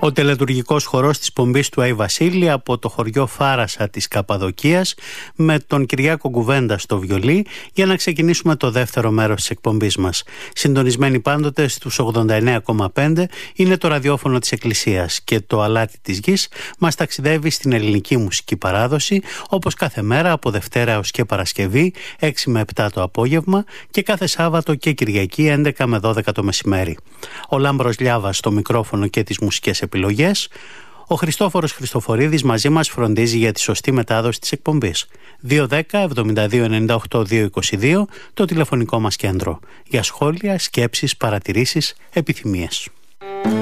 Ο τελετουργικός χορός της πομπής του Άι Βασίλη από το χωριό Φάρασα της Καπαδοκίας με τον Κυριάκο Κουβέντα στο βιολί για να ξεκινήσουμε το δεύτερο μέρος της εκπομπής μας. Συντονισμένοι πάντοτε στους 89,5 είναι το ραδιόφωνο της Εκκλησίας και το αλάτι της γης μας ταξιδεύει στην ελληνική μουσική παράδοση όπως κάθε μέρα από Δευτέρα έως και Παρασκευή 6 με 7 το απόγευμα και κάθε Σάββατο και Κυριακή 11 με 12 το μεσημέρι. Ο Λάμπρος Λιάβας στο μικρόφωνο και τις μουσικές επιλογές. Ο Χριστόφορος Χριστοφορίδης μαζί μας φροντίζει για τη σωστή μετάδοση της εκπομπής. 210-72-98-222 το τηλεφωνικό μας κέντρο. Για σχόλια, σκέψεις, παρατηρήσεις, επιθυμίες.